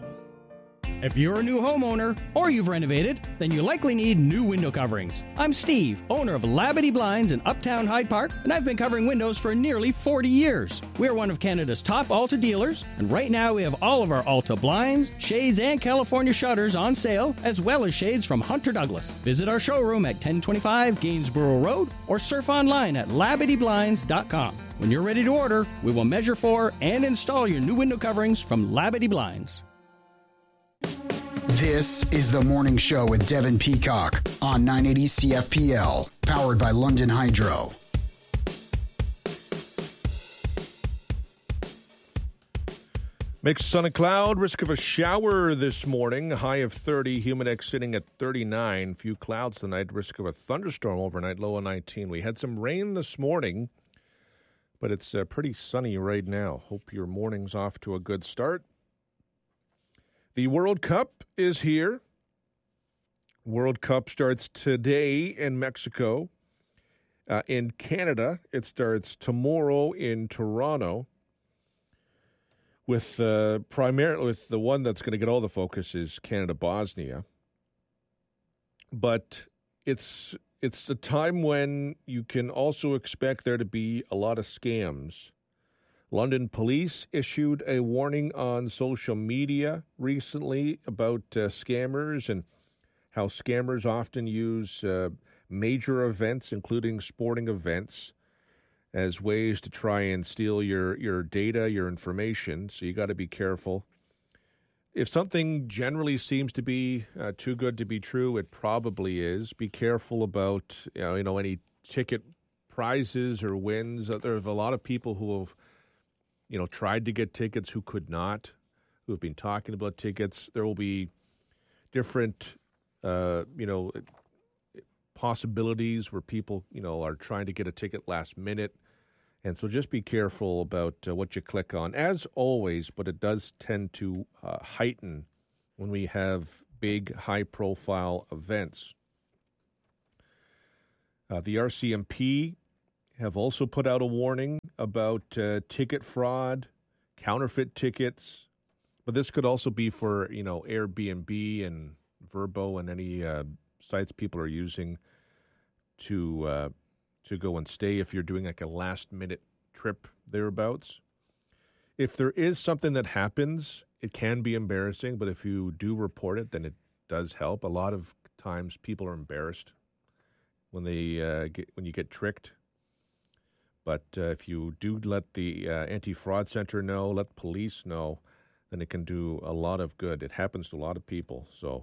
If you're a new homeowner or you've renovated, then you likely need new window coverings. I'm Steve, owner of Labadee Blinds in Uptown Hyde Park, and I've been covering windows for nearly forty years. We're one of Canada's top Alta dealers, and right now we have all of our Alta blinds, shades, and California shutters on sale, as well as shades from Hunter Douglas. Visit our showroom at ten twenty-five Gainsborough Road or surf online at labadee blinds dot com. When you're ready to order, we will measure for and install your new window coverings from Labadee Blinds. This is The Morning Show with Devin Peacock on nine eighty C F P L, powered by London Hydro. Mixed sun and cloud, risk of a shower this morning, high of thirty, Humidex sitting at thirty-nine. Few clouds tonight, risk of a thunderstorm overnight, low of nineteen. We had some rain this morning, but it's uh, pretty sunny right now. Hope your morning's off to a good start. The World Cup is here. World Cup starts today in Mexico. Uh, in Canada, it starts tomorrow in Toronto. With uh, primarily with the one that's going to get all the focus is Canada-Bosnia. But it's it's a time when you can also expect there to be a lot of scams. London police issued a warning on social media recently about uh, scammers and how scammers often use uh, major events, including sporting events, as ways to try and steal your, your data, your information. So you got to be careful. if something generally seems to be uh, too good to be true, it probably is. Be careful about you know, you know any ticket prizes or wins. There's a lot of people who have you know tried to get tickets who could not, who have been talking about tickets. There will be different uh, you know possibilities where people you know are trying to get a ticket last minute. And so just be careful about uh, what you click on, as always, but it does tend to uh, heighten when we have big, high-profile events. Uh, the R C M P have also put out a warning about uh, ticket fraud, counterfeit tickets, but this could also be for, you know, Airbnb and Vrbo and any uh, sites people are using to uh, to go and stay if you're doing like a last-minute trip thereabouts. If there is something that happens, it can be embarrassing, but if you do report it, then it does help. A lot of times people are embarrassed when they uh, get when you get tricked. But uh, if you do let the uh, Anti-Fraud Center know, let police know, then it can do a lot of good. It happens to a lot of people, so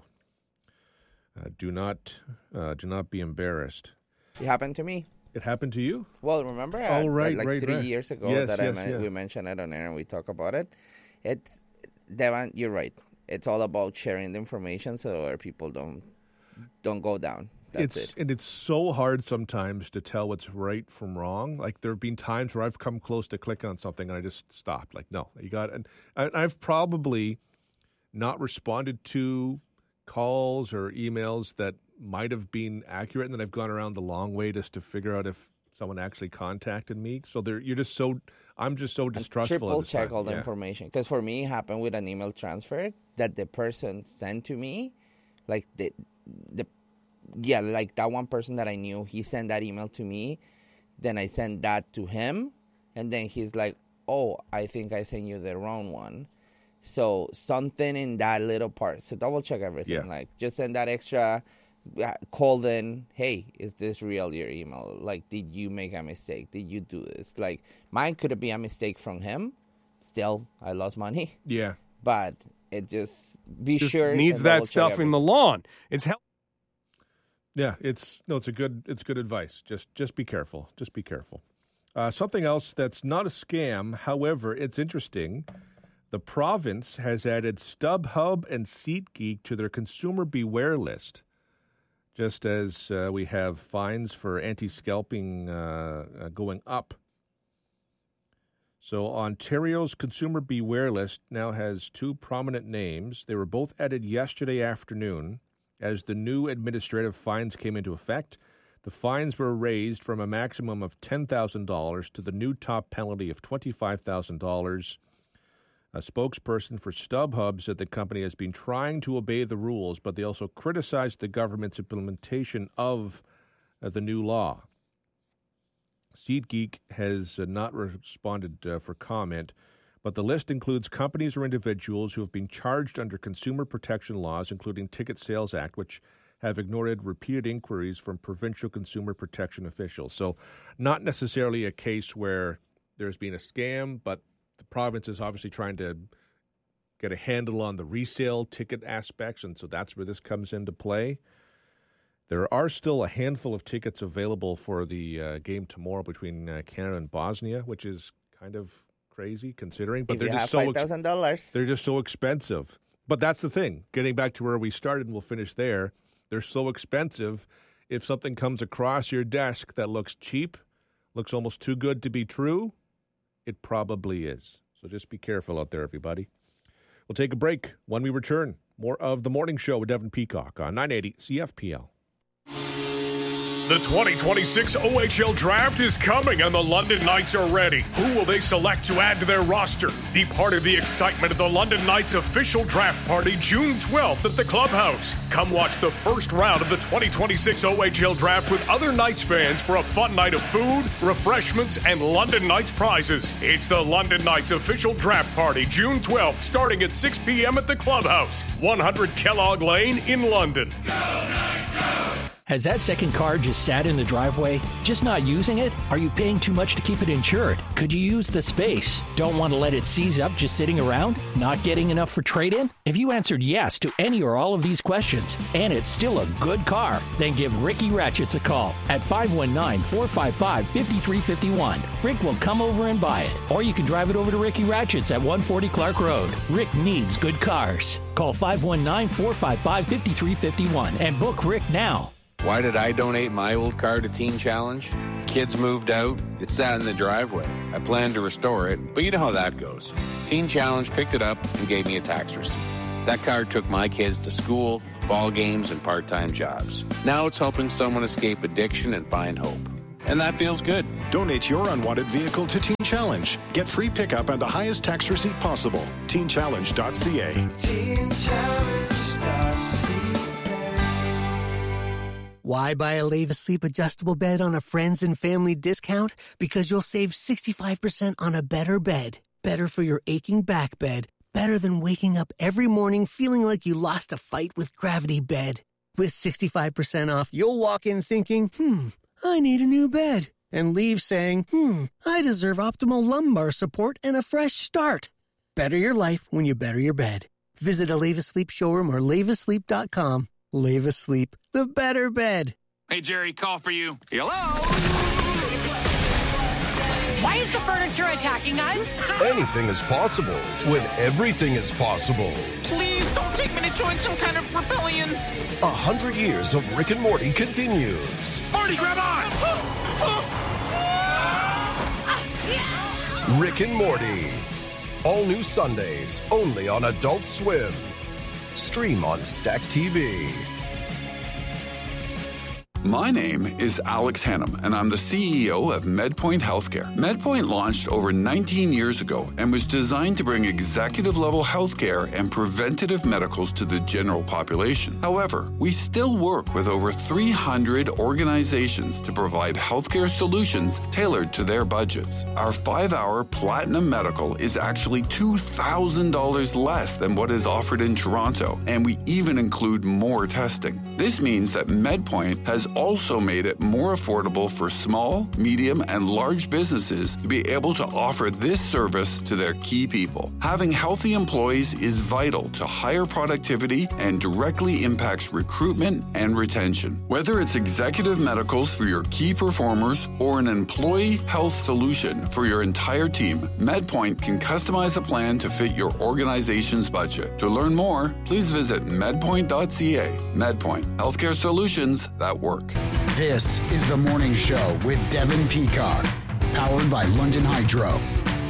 uh, do not uh, do not be embarrassed. It happened to me. It happened to you? Well, remember, oh, uh, right, like right, three right. years ago yes, that yes, I men- yeah. we mentioned it on air and we talk about it. It's Devon, you're right. It's all about sharing the information so our people don't don't go down. That's it's it. And it's so hard sometimes to tell what's right from wrong. Like there have been times where I've come close to clicking on something and I just stopped. Like, no, you got. And I've probably not responded to calls or emails that might have been accurate, and then I've gone around the long way just to figure out if someone actually contacted me. So there, you're just so. I'm just so distrustful. And triple at this check time. all the yeah. information, because for me, it happened with an email transfer that the person sent to me, like the the yeah, like that one person that I knew, he sent that email to me, then I sent that to him, and then he's like, "Oh, I think I sent you the wrong one." So something in that little part. So double check everything. Yeah. Like just send that extra. Call then, hey, is this real, your email? Like, did you make a mistake? Did you do this? Like, mine could have been a mistake from him. Still, I lost money. Yeah. But it just, be just sure. needs that stuff everything. in the lawn. It's help. Yeah, it's, no, it's a good, it's good advice. Just, just be careful. Just be careful. Uh, something else that's not a scam, however, it's interesting. The province has added StubHub and SeatGeek to their consumer beware list. Just as uh, we have fines for anti-scalping uh, uh, going up. So Ontario's Consumer Beware List now has two prominent names. They were both added yesterday afternoon as the new administrative fines came into effect. The fines were raised from a maximum of ten thousand dollars to the new top penalty of twenty-five thousand dollars. A spokesperson for StubHub said the company has been trying to obey the rules, but they also criticized the government's implementation of uh, the new law. SeatGeek has uh, not responded uh, for comment, but the list includes companies or individuals who have been charged under consumer protection laws, including Ticket Sales Act, which have ignored repeated inquiries from provincial consumer protection officials. So not necessarily a case where there's been a scam, but the province is obviously trying to get a handle on the resale ticket aspects, and so that's where this comes into play. There are still a handful of tickets available for the uh, game tomorrow between uh, Canada and Bosnia, which is kind of crazy considering. But if they're you just have so five thousand dollars. They're just so expensive. But that's the thing. Getting back to where we started, and we'll finish there. They're so expensive. If something comes across your desk that looks cheap, looks almost too good to be true, it probably is. So just be careful out there, everybody. We'll take a break. When we return, more of The Morning Show with Devin Peacock on nine eighty C F P L. The twenty twenty-six O H L Draft is coming and the London Knights are ready. Who will they select to add to their roster? Be part of the excitement of the London Knights official draft party June twelfth at the Clubhouse. Come watch the first round of the twenty twenty-six O H L Draft with other Knights fans for a fun night of food, refreshments, and London Knights prizes. It's the London Knights official draft party June twelfth starting at six p.m. at the Clubhouse, one hundred Kellogg Lane in London. Go Knights, go! Has that second car just sat in the driveway? Just not using it? Are you paying too much to keep it insured? Could you use the space? Don't want to let it seize up just sitting around? Not getting enough for trade-in? If you answered yes to any or all of these questions, and it's still a good car, then give Ricky Ratchets a call at five one nine, four five five, five three five one. Rick will come over and buy it. Or you can drive it over to Ricky Ratchets at one forty Clark Road. Rick needs good cars. Call five one nine, four five five, five three five one and book Rick now. Why did I donate my old car to Teen Challenge? Kids moved out, it sat in the driveway. I planned to restore it, but you know how that goes. Teen Challenge picked it up and gave me a tax receipt. That car took my kids to school, ball games, and part-time jobs. Now it's helping someone escape addiction and find hope. And that feels good. Donate your unwanted vehicle to Teen Challenge. Get free pickup and the highest tax receipt possible. teen challenge dot c a. teen challenge dot c a. Why buy a Leva Sleep adjustable bed on a friends and family discount? Because you'll save sixty-five percent on a better bed. Better for your aching back bed. Better than waking up every morning feeling like you lost a fight with Gravity Bed. With sixty-five percent off, you'll walk in thinking, hmm, I need a new bed. And leave saying, hmm, I deserve optimal lumbar support and a fresh start. Better your life when you better your bed. Visit a Leva Sleep showroom or leva sleep dot com. Leva Sleep, the better bed. Hey, Jerry, call for you. Hello? Why is the furniture attacking us? Anything is possible when everything is possible. Please don't take me to join some kind of rebellion. A hundred years of Rick and Morty continues. Morty, grab on! Rick and Morty. All new Sundays, only on Adult Swim. Stream on Stack T V. My name is Alex Hannum, and I'm the C E O of MedPoint Healthcare. MedPoint launched over nineteen years ago and was designed to bring executive-level healthcare and preventative medicals to the general population. However, we still work with over three hundred organizations to provide healthcare solutions tailored to their budgets. Our five-hour Platinum Medical is actually two thousand dollars less than what is offered in Toronto, and we even include more testing. This means that MedPoint has also made it more affordable for small, medium, and large businesses to be able to offer this service to their key people. Having healthy employees is vital to higher productivity and directly impacts recruitment and retention. Whether it's executive medicals for your key performers or an employee health solution for your entire team, MedPoint can customize a plan to fit your organization's budget. To learn more, please visit medpoint dot c a. MedPoint, healthcare solutions that work. This is The Morning Show with Devin Peacock, powered by London Hydro.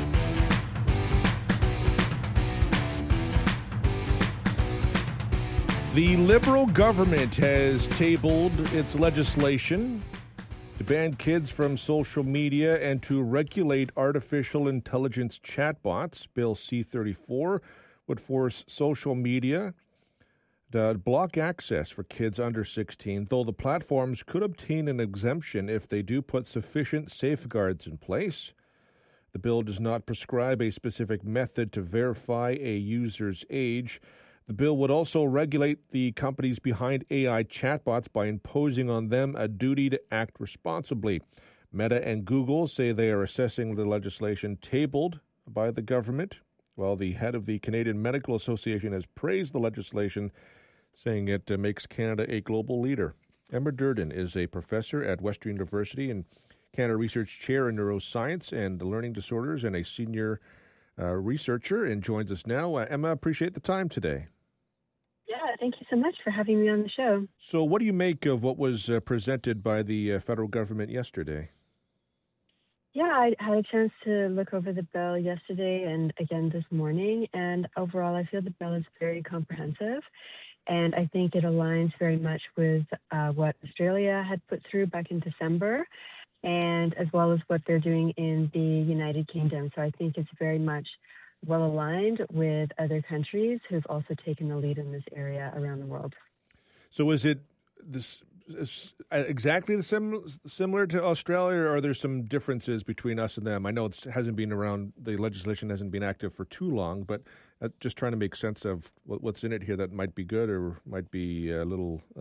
The Liberal government has tabled its legislation to ban kids from social media and to regulate artificial intelligence chatbots. Bill C thirty-four would force social media to block access for kids under sixteen, though the platforms could obtain an exemption if they do put sufficient safeguards in place. The bill does not prescribe a specific method to verify a user's age. The bill would also regulate the companies behind A I chatbots by imposing on them a duty to act responsibly. Meta and Google say they are assessing the legislation tabled by the government, while the head of the Canadian Medical Association has praised the legislation, saying it uh, makes Canada a global leader. Emma Durden is a professor at Western University and Canada Research Chair in Neuroscience and Learning Disorders and a senior uh, researcher and joins us now. Uh, Emma, appreciate the time today. Yeah, thank you so much for having me on the show. So what do you make of what was uh, presented by the uh, federal government yesterday? Yeah, I had a chance to look over the bill yesterday and again this morning, and overall I feel the bill is very comprehensive. And I think it aligns very much with uh, what Australia had put through back in December, and as well as what they're doing in the United Kingdom. So I think it's very much well aligned with other countries who've also taken the lead in this area around the world. So is it this is exactly the sim, similar to Australia, or are there some differences between us and them? I know it hasn't been around, the legislation hasn't been active for too long, but uh, just trying to make sense of what, what's in it here that might be good or might be a little uh,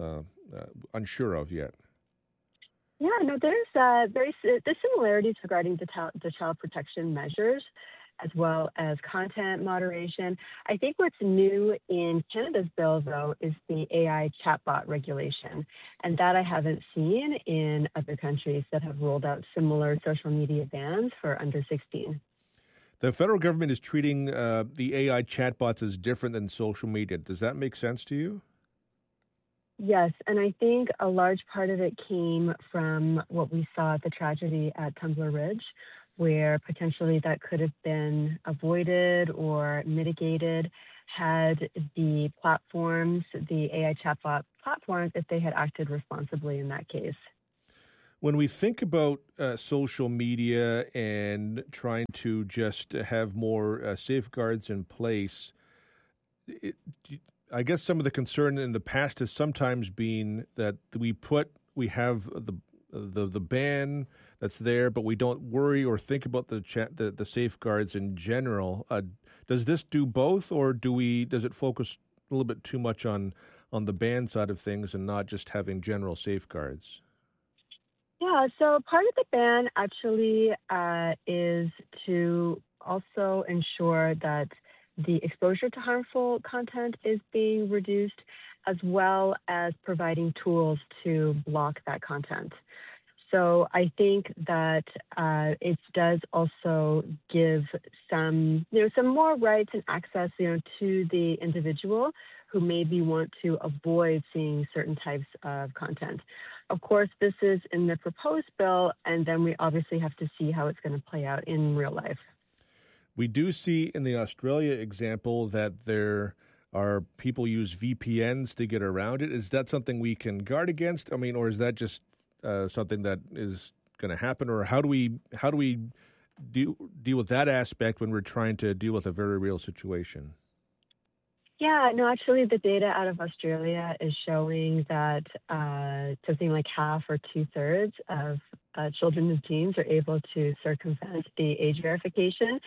uh, unsure of yet? Yeah, no, there's uh, very there's similarities regarding the, ta- the child protection measures, as well as content moderation. I think what's new in Canada's bill, though, is the A I chatbot regulation, and that I haven't seen in other countries that have rolled out similar social media bans for under sixteen. The federal government is treating uh, the A I chatbots as different than social media. Does that make sense to you? Yes, and I think a large part of it came from what we saw at the tragedy at Tumbler Ridge, where potentially that could have been avoided or mitigated had the platforms, the A I chatbot platforms, if they had acted responsibly in that case. When we think about uh, social media and trying to just have more uh, safeguards in place, it, I guess some of the concern in the past has sometimes been that we put, we have the the the ban that's there, but we don't worry or think about the cha- the, the safeguards in general. Uh, does this do both, or do we? Does it focus a little bit too much on on the ban side of things and not just having general safeguards? Yeah, so part of the ban actually uh, is to also ensure that the exposure to harmful content is being reduced, as well as providing tools to block that content. So I think that uh, it does also give some, you know, some more rights and access, you know, to the individual who maybe want to avoid seeing certain types of content. Of course, this is in the proposed bill, and then we obviously have to see how it's going to play out in real life. We do see in the Australia example that there are people use V P Ns to get around it. Is that something we can guard against? I mean, or is that just uh, something that is going to happen? Or how do we how do we deal deal with that aspect when we're trying to deal with a very real situation? Yeah, no, actually, the data out of Australia is showing that uh, something like half or two thirds of uh, children and teens are able to circumvent the age verification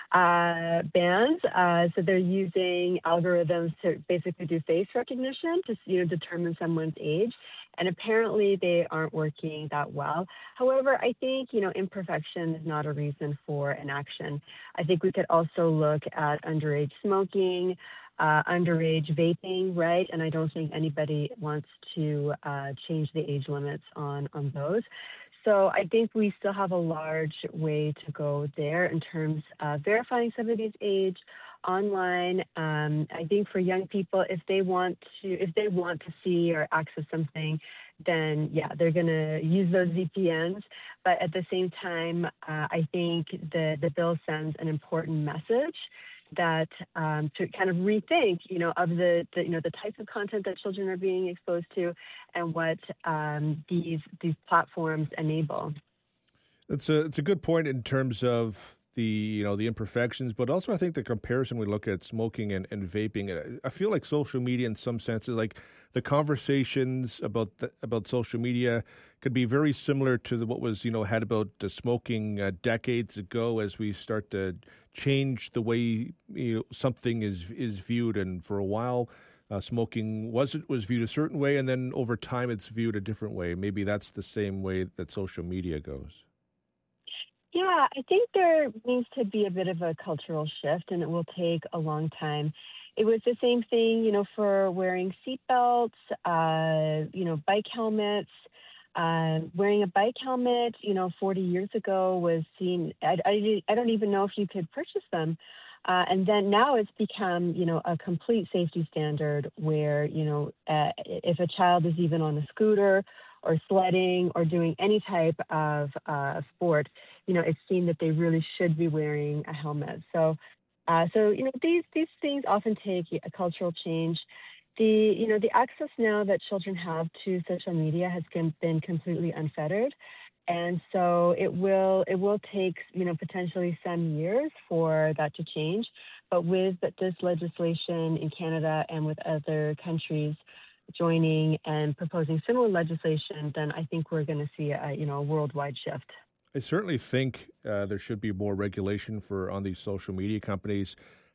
uh, bans. Uh, so they're using algorithms to basically do face recognition to, you know, determine someone's age. And apparently they aren't working that well. However, I think, you know, imperfection is not a reason for inaction. I think we could also look at underage smoking, uh, underage vaping, right? And I don't think anybody wants to uh, change the age limits on, on those. So I think we still have a large way to go there in terms of verifying somebody's age online. Um, I think for young people, if they want to, if they want to see or access something, then yeah, they're going to use those V P Ns. But at the same time, uh, I think the the bill sends an important message that um, to kind of rethink, you know, of the, the you know the types of content that children are being exposed to, and what um, these these platforms enable. It's a it's a good point in terms of the you know the imperfections, but also I think the comparison we look at smoking and, and vaping. I feel like social media, in some senses, like the conversations about the, about social media could be very similar to the, what was you know had about uh, smoking uh, decades ago. As we start to change the way you know, something is is viewed, and for a while, uh, smoking was was viewed a certain way, and then over time, it's viewed a different way. Maybe that's the same way that social media goes. Yeah, I think there needs to be a bit of a cultural shift, and it will take a long time. It was the same thing, you know, for wearing seatbelts, uh, you know, bike helmets. Uh, wearing a bike helmet, you know, forty years ago was seen, I, I, I don't even know if you could purchase them. Uh, and then now it's become, you know, a complete safety standard where, you know, uh, if a child is even on a scooter or sledding or doing any type of uh, sport, you know, it's seen that they really should be wearing a helmet. So, uh, so you know, these these things often take a cultural change. The you know the access now that children have to social media has been completely unfettered, and so it will it will take you know potentially some years for that to change. But with this legislation in Canada and with other countries joining and proposing similar legislation, then I think we're going to see a you know a worldwide shift. I certainly think uh, there should be more regulation for on these social media companies.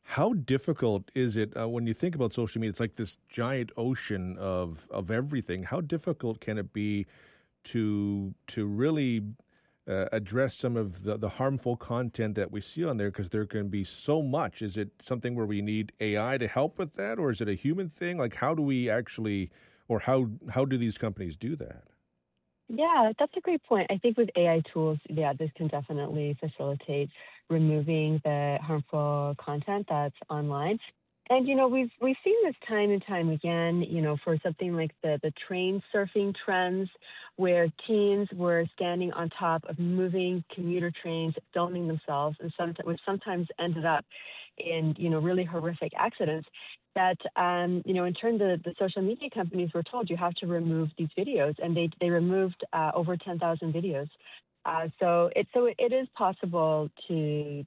How difficult is it uh, when you think about social media? It's like this giant ocean of of everything. How difficult can it be to to really uh, address some of the, the harmful content that we see on there? Because there can be so much. Is it something where we need A I to help with that, or is it a human thing? Like, how do we actually, or how how do these companies do that? Yeah, that's a great point. I think with A I tools, yeah, this can definitely facilitate removing the harmful content that's online. And, you know, we've we've seen this time and time again, you know, for something like the, the train surfing trends, where teens were standing on top of moving commuter trains, filming themselves, and some, which sometimes ended up in, you know, really horrific accidents. That, um, you know, in turn, the, the social media companies were told you have to remove these videos, and they they removed uh, over ten thousand videos. Uh, so it so it is possible to